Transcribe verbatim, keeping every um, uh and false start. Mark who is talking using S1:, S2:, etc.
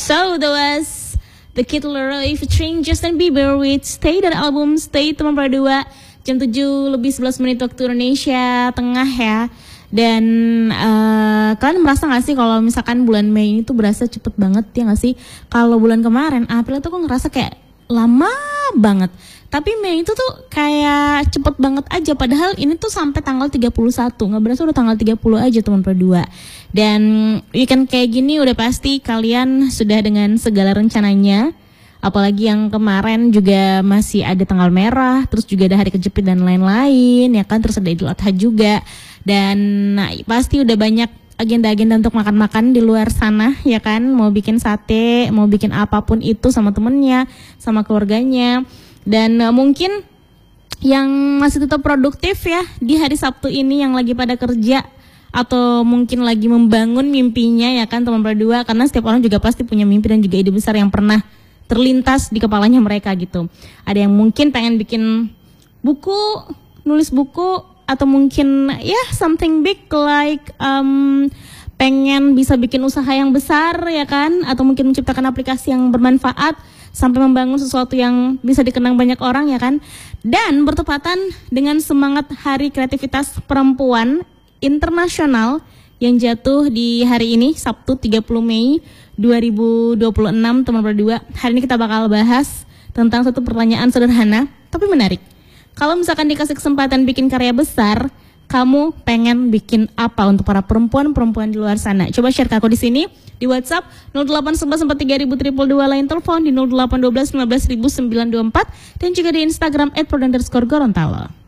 S1: So that was The Kid Laroi featuring Justin Bieber with Stay dari album Stay teman berdua. Jam tujuh lebih sebelas menit waktu Indonesia Tengah ya. Dan uh, kalian merasa gak sih kalau misalkan bulan Mei ini tuh berasa cepet banget ya gak sih? Kalau bulan kemarin April tuh kok ngerasa kayak lama banget. Tapi Mei itu tuh kayak cepet banget aja. Padahal ini tuh sampai tanggal tiga puluh satu. Gak berasa udah tanggal tiga puluh aja teman berdua. Dan weekend kayak gini udah pasti kalian sudah dengan segala rencananya. Apalagi yang kemarin juga masih ada tanggal merah. Terus juga ada hari kejepit dan lain-lain ya kan. Terus ada Idul Adha juga. Dan nah, pasti udah banyak agenda-agenda untuk makan-makan di luar sana ya kan. Mau bikin sate, mau bikin apapun itu sama temennya, sama keluarganya. Dan uh, mungkin yang masih tetap produktif ya di hari Sabtu ini yang lagi pada kerja atau mungkin lagi membangun mimpinya ya kan teman berdua. Karena setiap orang juga pasti punya mimpi dan juga ide besar yang pernah terlintas di kepalanya mereka gitu. Ada yang mungkin pengen bikin buku, nulis buku, atau mungkin ya yeah, something big like um, pengen bisa bikin usaha yang besar ya kan. Atau mungkin menciptakan aplikasi yang bermanfaat sampai membangun sesuatu yang bisa dikenang banyak orang ya kan. Dan bertepatan dengan semangat Hari Kreativitas Perempuan Internasional yang jatuh di hari ini Sabtu tiga puluh Mei dua ribu dua puluh enam teman berdua. Hari ini kita bakal bahas tentang satu pertanyaan sederhana tapi menarik. Kalau misalkan dikasih kesempatan bikin karya besar, kamu pengen bikin apa untuk para perempuan-perempuan di luar sana? Coba share ke aku di sini di WhatsApp nol delapan satu satu empat tiga nol nol nol dua, lain telepon di nol delapan satu dua satu sembilan nol nol sembilan dua empat dan juga di Instagram et pro underscore gorontalo.